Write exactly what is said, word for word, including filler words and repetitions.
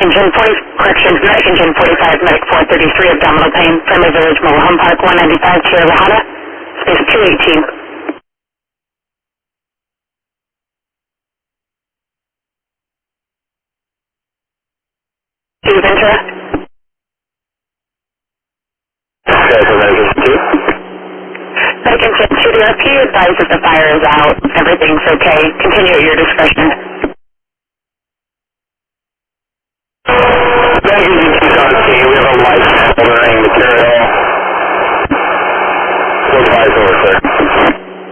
Engine forty, corrections, medic engine forty-five, medic four thirty-three, abdominal pain, Family Village, Mobile Home Park, one ninety-five, Sierra Lahada, space two eighteen. Two Ventura. Okay, so medic engine two. Medic engine two, the R P advised that the fire is out, everything's okay, continue at your discretion.